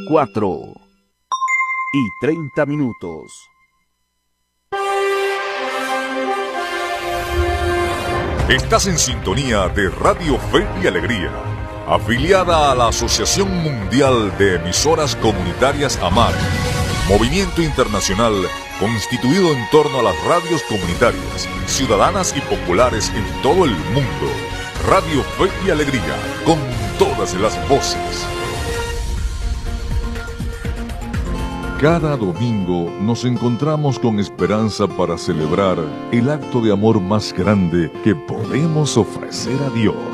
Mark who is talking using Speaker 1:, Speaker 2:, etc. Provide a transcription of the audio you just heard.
Speaker 1: 4:30.
Speaker 2: Estás en sintonía de Radio Fe y Alegría, afiliada a la Asociación Mundial de Emisoras Comunitarias AMAR, movimiento internacional constituido en torno a las radios comunitarias, ciudadanas y populares en todo el mundo. Radio Fe y Alegría, con todas las voces. Cada domingo nos encontramos con esperanza para celebrar el acto de amor más grande que podemos ofrecer a Dios.